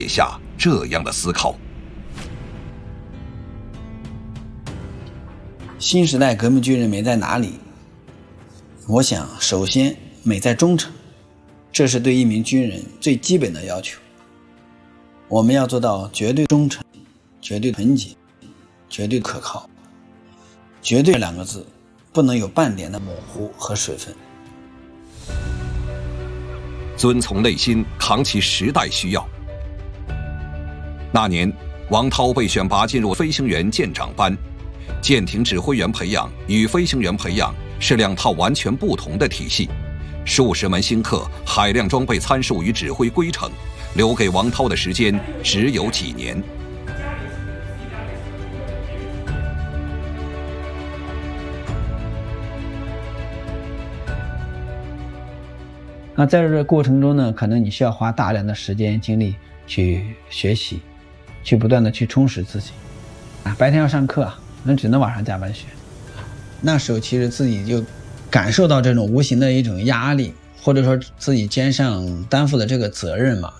下这样的思考。 新时代革命军人美在哪里？我想，首先美在忠诚，这是对一名军人最基本的要求。我们要做到绝对忠诚、绝对纯洁、绝对可靠。绝对2个字不能有半点的模糊和水分。 遵从内心，扛起时代需要。那年，王涛被选拔进入飞行员舰长班。舰艇指挥员培养与飞行员培养是2套完全不同的体系，数十门新课、海量装备参数与指挥规程，留给王涛的时间只有几年。 那在这过程中呢，可能你需要花大量的时间精力去学习，去不断的去充实自己。白天要上课，那只能晚上加班学。那时候其实自己就感受到这种无形的一种压力，或者说自己肩上担负的这个责任嘛。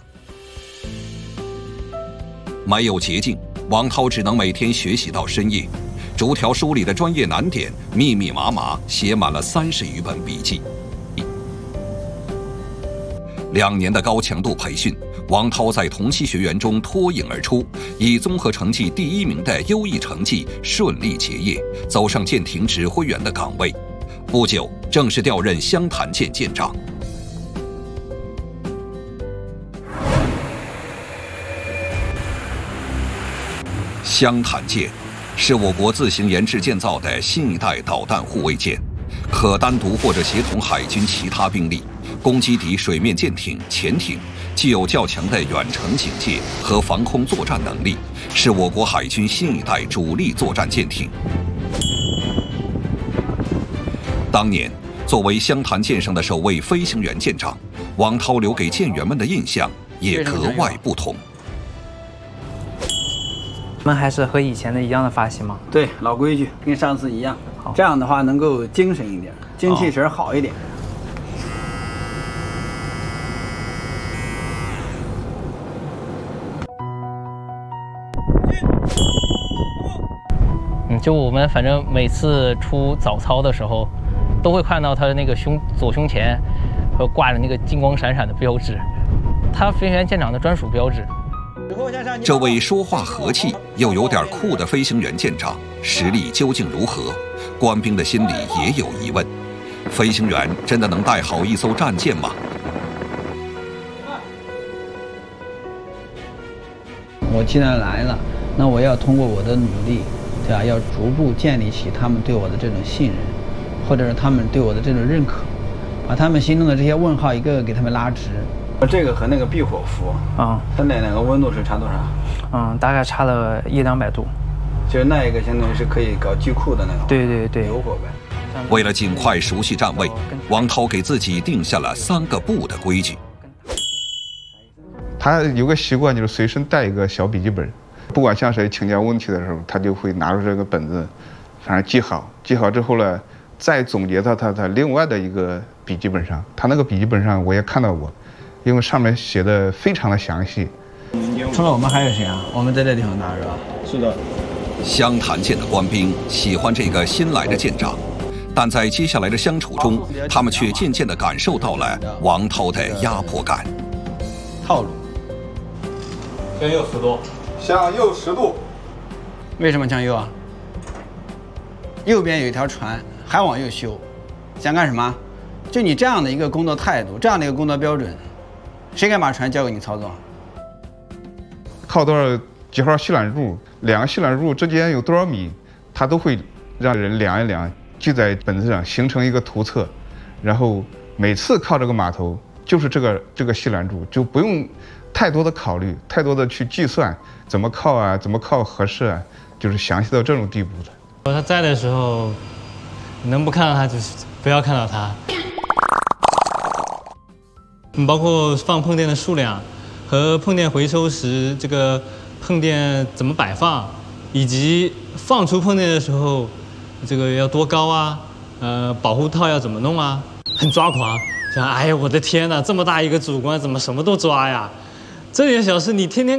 没有捷径，王涛只能每天学习到深夜，逐条书里的专业难点密密麻麻写满了30余本笔记。2年的高强度培训，王涛在同期学员中脱颖而出，以综合成绩第1名的优异成绩顺利结业，走上舰艇指挥员的岗位。不久，正式调任湘潭舰舰长。湘潭舰是我国自行研制建造的新一代导弹护卫舰，可单独或者协同海军其他兵力攻击敌水面舰艇、潜艇，具有较强的远程警戒和防空作战能力，是我国海军新一代主力作战舰艇。当年，作为湘潭舰上的首位飞行员舰长，王涛留给舰员们的印象也格外不同。 我们还是和以前的一样的发型吗？ 对，老规矩，跟上次一样。这样的话能够精神一点，精气神好一点。 就我们反正每次出早操的时候，都会看到他的那个左胸前和挂着那个金光闪闪的标志，他飞行员舰长的专属标志。 这位说话和气又有点酷的飞行员舰长实力究竟如何？官兵的心里也有疑问：飞行员真的能带好一艘战舰吗？ 我既然来了，那我要通过我的努力，对吧？要逐步建立起他们对我的这种信任，或者是他们对我的这种认可，把他们心中的这些问号一个个给他们拉直。这个和那个避火服它哪个温度是差多少？ 大概差了100-200度。 就是那一个相当于是可以搞机库的那种。 对对对， 有火呗。 为了尽快熟悉站位，王涛给自己定下了3个不的规矩。 他有个习惯，就是随身带一个小笔记本，不管向谁请教问题的时候，他就会拿出这个本子，反正记好。记好之后呢，再总结到他另外的一个笔记本上。他那个笔记本上我也看到过，因为上面写的非常的详细。 除了我们还有谁啊？我们在这地方打是吧？ 是的。 湘潭舰的官兵喜欢这个新来的舰长，但在接下来的相处中，他们却渐渐地感受到了王涛的压迫感。 套路。 向右10度。 向右10度。 为什么向右啊？右边有一条船，还往右修，想干什么？就你这样的一个工作态度，这样的一个工作标准，谁敢把船交给你操作？ 靠多少几号吸缆柱，2个吸缆柱之间有多少米，他都会让人量一量，记在本子上，形成一个图册。然后每次靠这个码头，就是这个吸缆柱，就不用太多的考虑，太多的去计算怎么靠啊，怎么靠合适啊，就是详细到这种地步的。 他在的时候，能不看到他就是不要看到他。包括放碰垫的数量和碰垫回收时这个碰垫怎么摆放，以及放出碰垫的时候这个要多高啊，保护套要怎么弄啊，很抓狂。想，哎呀，我的天哪，这么大一个主观怎么什么都抓呀？这点小事你天天